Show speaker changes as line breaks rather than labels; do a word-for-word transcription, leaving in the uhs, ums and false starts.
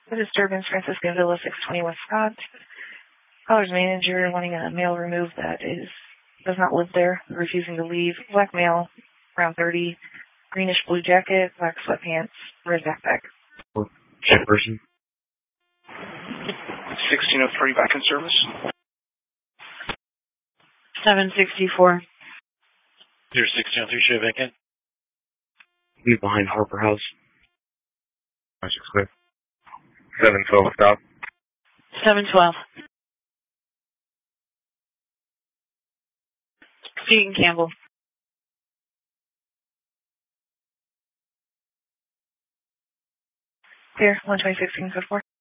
The disturbance, Francisco Villa, six twenty West Scott. Caller's manager wanting a male removed that is does not live there, refusing to leave. Black male, around thirty, greenish blue jacket, black sweatpants, red backpack.
Check person.
sixteen oh three back in service.
seven sixty-four.
Zero sixteen oh three, show vacant.
Be behind Harper House.
Six clear. Seven twelve stop.
seven twelve. Keegan Campbell. Here, one twenty-six, King Code four.